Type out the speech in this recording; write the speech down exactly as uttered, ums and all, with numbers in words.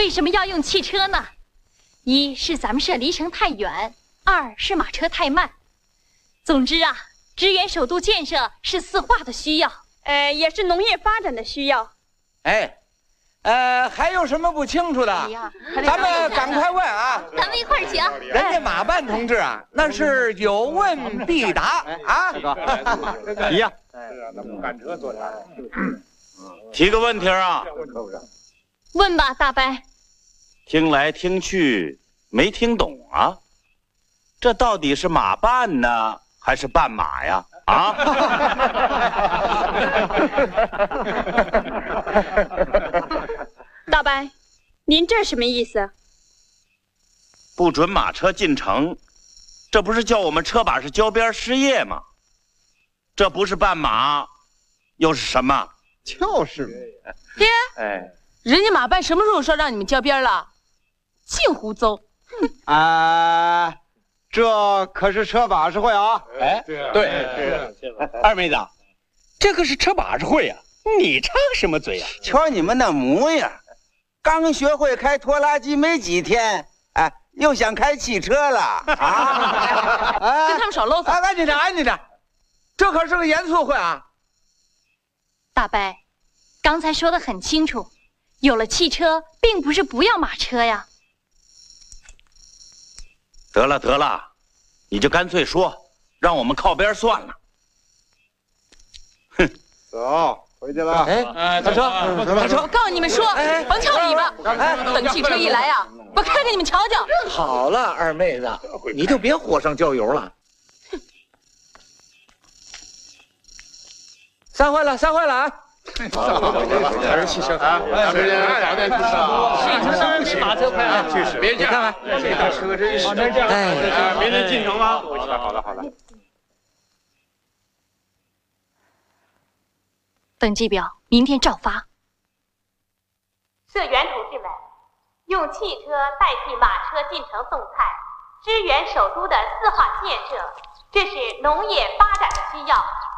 为什么要用汽车呢？一是咱们社离城太远，二是马车太慢。总之啊，支援首都建设是四化的需要， 呃，也是农业发展的需要。 哎，呃，还有什么不清楚的？咱们赶快问啊！ 咱们一块儿请。 人家马办同志啊，那是有问必答啊。 一样。 是啊，那不赶车做啥？ 提个问题啊。 问吧，大伯。 听来听去没听懂啊，这到底是马办呢，还是办马呀？啊！ 大伯，您这什么意思？ 不准马车进城，这不是叫我们车把式交边失业吗？这不是办马，又是什么？ 就是爹， 哎， 人家马办什么时候说让你们交边了？净胡诌！ 啊、呃，这可是车把式会啊！ 哎，对， 二妹子，这可是车把式会呀、啊，你插什么嘴呀、啊？ 瞧你们那模样，刚学会开拖拉机没几天，哎，又想开汽车了啊！ 哎、跟他们少啰嗦！ 哎，安静点，安静点，这可是个严肃会啊！ 大伯，刚才说的很清楚，有了汽车，并不是不要马车呀。 得了得了，你就干脆说，让我们靠边算了。哼， 走，回去了。 哎，大车，大车， 我告诉你们说，甭翘尾巴，等汽车一来啊，我开给你们瞧瞧。 好了，二妹子，你就别火上浇油了。散会了，散会了啊！ 还是汽车啊！时间早点去上，汽车当然比马车快啊！确实，别犟，这大车真是。哎，明天进城吗？好的，好的，好的。 登记表明天照发。 社员同志们，用汽车代替马车进城送菜，支援首都的四化建设，这是农业发展的需要。